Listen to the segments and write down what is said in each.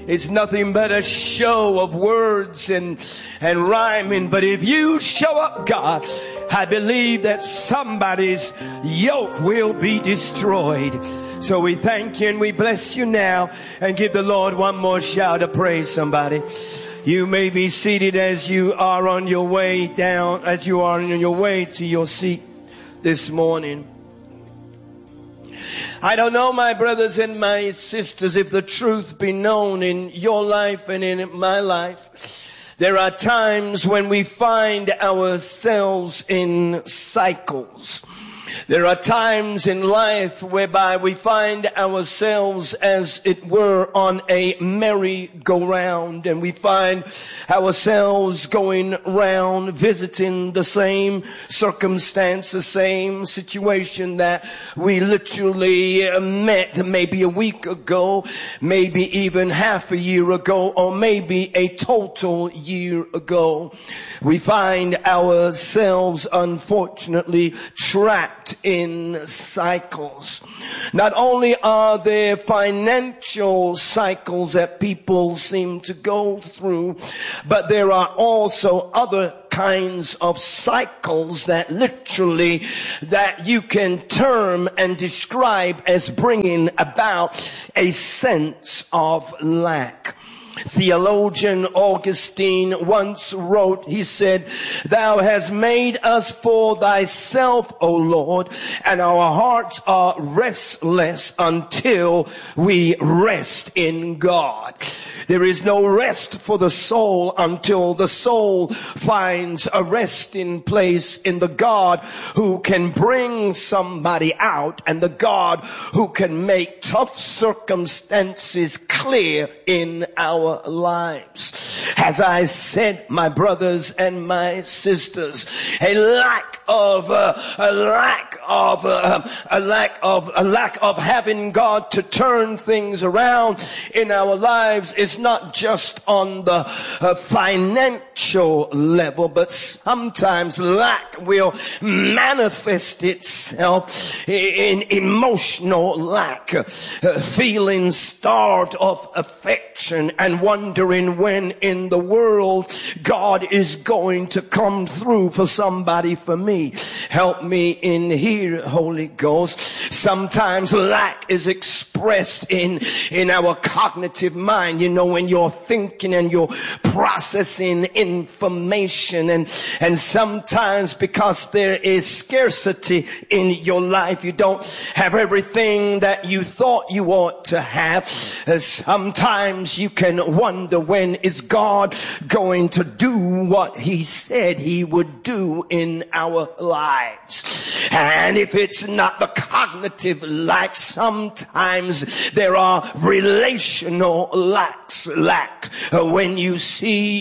It's nothing but a show of words and rhyming. But if you show up, God, I believe that somebody's yoke will be destroyed. So we thank you and we bless you now, and give the Lord one more shout of praise, somebody. You may be seated as you are on your way down, as you are on your way to your seat this morning. I don't know, my brothers and my sisters, if the truth be known in your life and in my life. There are times when we find ourselves in cycles. There are times in life whereby we find ourselves, as it were, on a merry-go-round, and we find ourselves going round, visiting the same circumstance, the same situation that we literally met maybe a week ago, maybe even half a year ago, or maybe a total year ago. We find ourselves, unfortunately, trapped in cycles. Not only are there financial cycles that people seem to go through, but there are also other kinds of cycles that literally that you can term and describe as bringing about a sense of lack. Theologian Augustine once wrote, he said, "Thou hast made us for thyself, O Lord, and our hearts are restless until we rest in God." There is no rest for the soul until the soul finds a resting place in the God who can bring somebody out, and the God who can make tough circumstances clear in our lives. As I said, my brothers and my sisters, a lack of having God to turn things around in our lives is not just on the financial level, but sometimes lack will manifest itself in emotional lack, feeling starved of affection and wondering when in the world God is going to come through for somebody, for me. Help me in here, Holy Ghost. Sometimes lack is expressed in our cognitive mind. You know, when you're thinking and you're processing information, and sometimes because there is scarcity in your life, you don't have everything that you thought you ought to have. Sometimes you can wonder, when is God going to do what he said he would do in our lives? And if it's not the cognitive lack, sometimes there are relational lack. When you see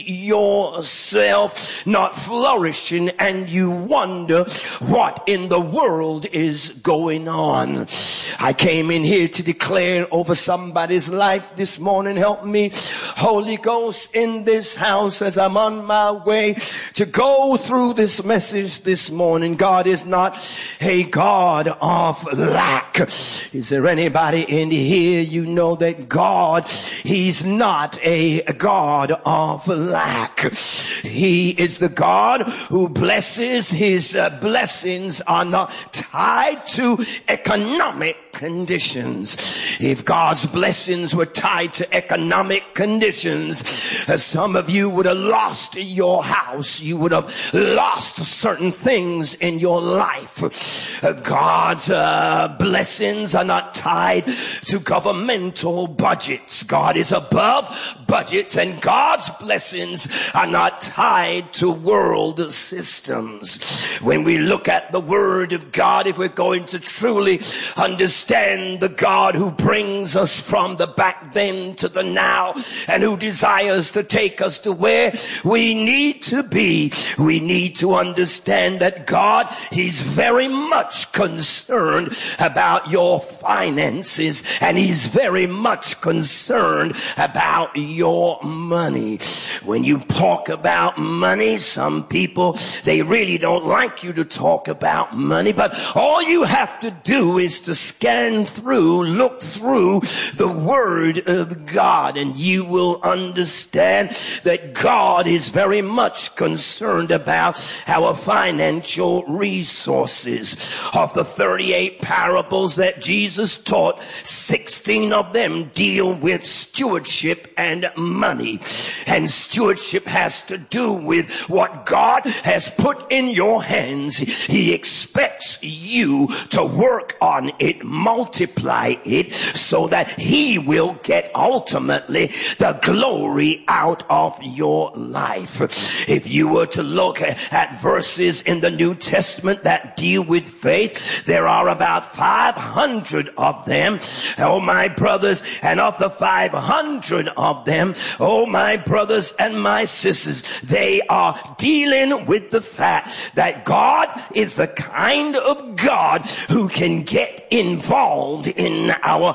yourself not flourishing and you wonder what in the world is going on. I came in here to declare over somebody's life this morning. Help me, Holy Ghost, in this house as I'm on my way to go through this message this morning. God is not a God of lack. Is there anybody in here, you know that God, he's not a God of lack. He is the God who blesses. His blessings are not tied to economic conditions. If God's blessings were tied to economic conditions, some of you would have lost your house. You would have lost certain things in your life. God's blessings are not tied to governmental budgets. God is above budgets, and God's blessings are not tied to world systems. When we look at the Word of God, if we're going to truly understand the God who brings us from the back then to the now, and who desires to take us to where we need to be, we need to understand that God, he's very much concerned about your finances, and he's very much concerned about your money. When you talk about money, some people, they really don't like you to talk about money, but all you have to do is to scan through, look through the Word of God, and you will understand that God is very much concerned about our financial resources. Of the 38 parables that Jesus taught, 16 of them deal with stewardship and money. And stewardship has to do with what God has put in your hands. He expects you to work on it, multiply it, so that He will get ultimately the glory out of your life. If you were to look at verses in the New Testament that deal with faith, there are about 500 of them. Oh, my brothers, and of the 500 of them, oh, my brothers and my sisters, they are dealing with the fact that God is the kind of God who can get involved in our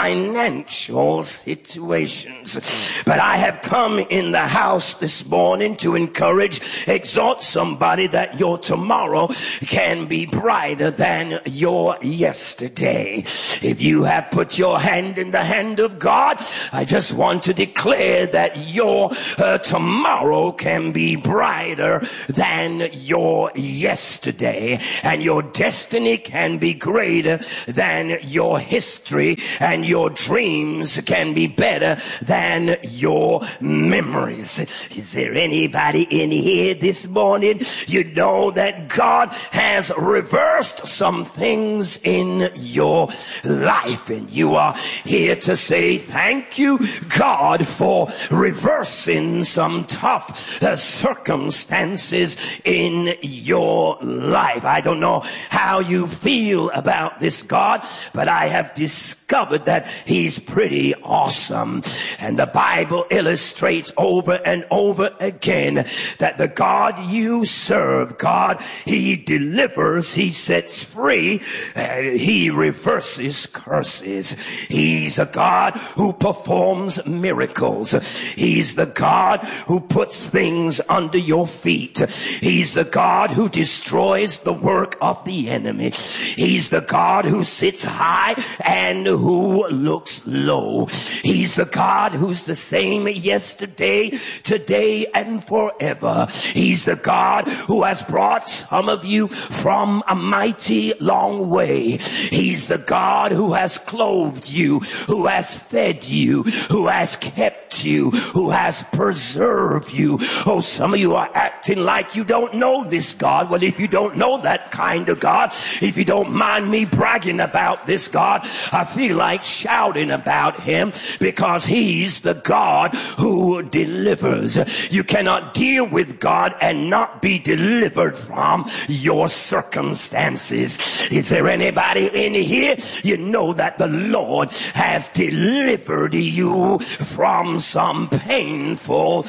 financial situations. But I have come in the house this morning to encourage, exhort somebody that your tomorrow can be brighter than your yesterday. If you have put your hand in the hand of God, I just want to declare that your tomorrow can be brighter than your yesterday, and your destiny can be greater than your history, and your dreams can be better than your memories. Is there anybody in here this morning? You know that God has reversed some things in your life, and you are here to say thank you, God, for reversing some tough circumstances in your life. I don't know how you feel about this God, but I have discovered that He's pretty awesome. And the Bible illustrates over and over again that the God you serve, God, He delivers, He sets free, and He reverses curses. He's a God who performs miracles. He's the God who puts things under your feet. He's the God who destroys the work of the enemy. He's the God who sits high and who looks low. He's the God who's the same yesterday, today, and forever. He's the God who has brought some of you from a mighty long way. He's the God who has clothed you, who has fed you, who has kept you, who has preserved you. Oh, some of you are acting like you don't know this God. Well, if you don't know that kind of God, if you don't mind me bragging about this God, I feel like shouting about Him, because He's the God who delivers. You cannot deal with God and not be delivered from your circumstances. Is there anybody in here? You know that the Lord has delivered you from some painful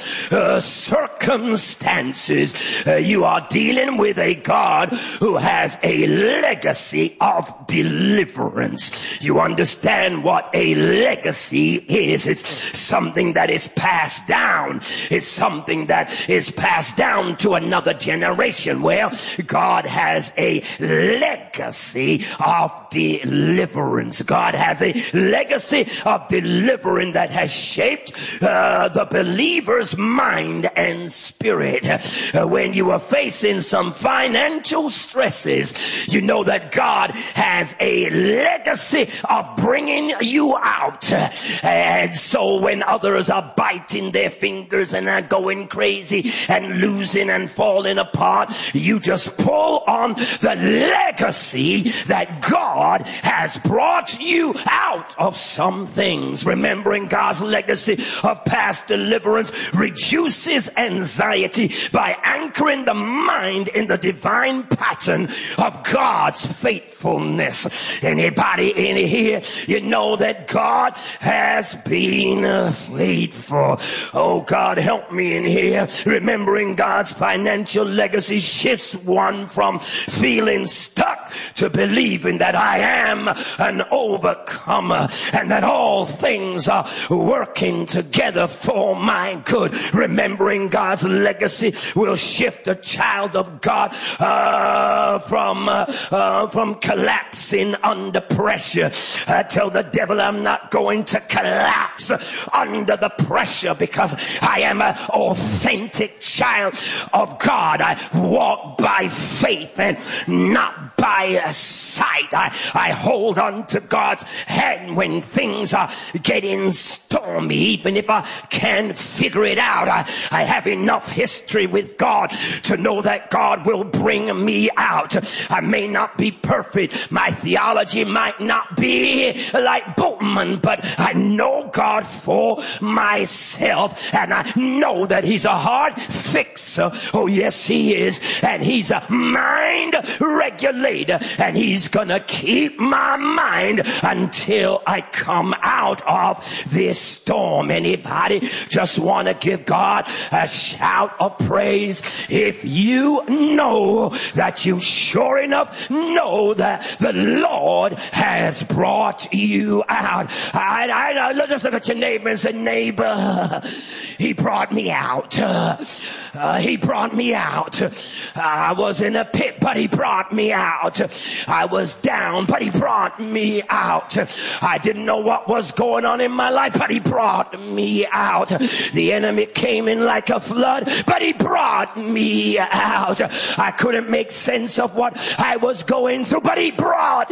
circumstances. You are dealing with a God who has a legacy of deliverance. You understand what a legacy is? It's something that is passed down. It's something that is passed down to another generation. Well, God has a legacy of deliverance. God has a legacy of delivering that has shaped the believer's mind and spirit. When you are facing some financial stresses, you know that God has a legacy of bringing you out. And so when others are biting their fingers and are going crazy and losing and falling apart, you just pull on the legacy that God has brought you out of some things. Remembering God's legacy of past deliverance reduces anxiety by anchoring the mind in the divine pattern of God's faithfulness. Anybody in here you know that God has been faithful. Oh, God, help me in here. Remembering God's financial legacy shifts one from feeling stuck to believing that I am an overcomer and that all things are working together for my good. Remembering God's legacy will shift a child of God from collapsing under pressure. I tell the devil I'm not going to collapse under the pressure because I am an authentic child of God. I walk by faith and not by sight. I hold on to God's hand when things are getting stormy, even if I can't figure it out. I have enough history with God to know that God will bring me out. I may not be perfect. My theology might not be like Boltman, but I know God for myself, and I know that he's a heart fixer. Oh, yes, he is. And he's a mind regulator, and he's gonna keep my mind until I come out of this storm. Anybody just want to give God a shout of praise if you know that you sure enough know that the Lord has brought you out? I just look at your neighbor and say, neighbor, he brought me out. He brought me out. I was in a pit, but he brought me out. I was down, but he brought me out. I didn't know what was going on in my life, but he brought me out. The enemy came in like a flood, but he brought me out. I couldn't make sense of what I was going through, but he brought